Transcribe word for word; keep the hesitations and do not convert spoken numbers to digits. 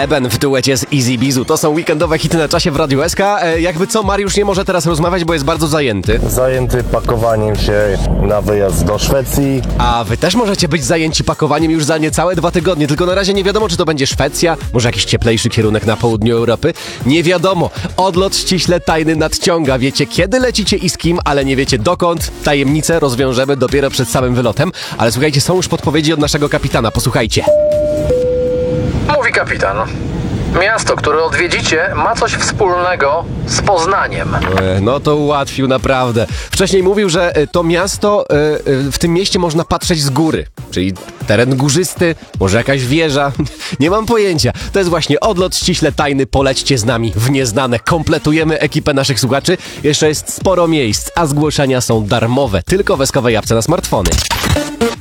Eben w duecie z Easy Bizu. To są weekendowe hity na czasie w Radiu S K. E, jakby co, Mariusz nie może teraz rozmawiać, bo jest bardzo zajęty. Zajęty pakowaniem się na wyjazd do Szwecji. A wy też możecie być zajęci pakowaniem już za niecałe dwa tygodnie, tylko na razie nie wiadomo, czy to będzie Szwecja, może jakiś cieplejszy kierunek na południu Europy. Nie wiadomo. Odlot ściśle tajny nadciąga. Wiecie, kiedy lecicie i z kim, ale nie wiecie dokąd. Tajemnicę rozwiążemy dopiero przed samym wylotem. Ale słuchajcie, są już podpowiedzi od naszego kapitana. Posłuchajcie. Mówi kapitan. Miasto, które odwiedzicie, ma coś wspólnego z Poznaniem. E, No to ułatwił naprawdę. Wcześniej mówił, że e, to miasto, e, e, w tym mieście można patrzeć z góry. Czyli teren górzysty, może jakaś wieża. Nie mam pojęcia. To jest właśnie odlot ściśle tajny. Polećcie z nami w nieznane. Kompletujemy ekipę naszych słuchaczy. Jeszcze jest sporo miejsc, a zgłoszenia są darmowe. Tylko w eskowej apce na smartfony.